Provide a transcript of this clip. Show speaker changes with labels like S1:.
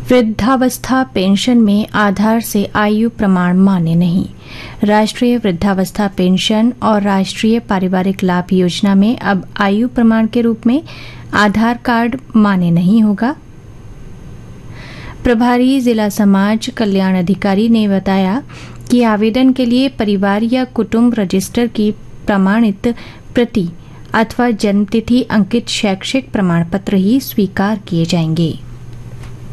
S1: वृद्धावस्था पेंशन में आधार से आयु प्रमाण मान्य नहीं। राष्ट्रीय वृद्धावस्था पेंशन और राष्ट्रीय पारिवारिक लाभ योजना में अब आयु प्रमाण के रूप में आधार कार्ड मान्य नहीं होगा। प्रभारी जिला समाज कल्याण अधिकारी ने बताया कि आवेदन के लिए परिवार या कुटुंब रजिस्टर की प्रमाणित प्रति अथवा जन्मतिथि अंकित शैक्षिक प्रमाण पत्र ही स्वीकार किए जाएंगे।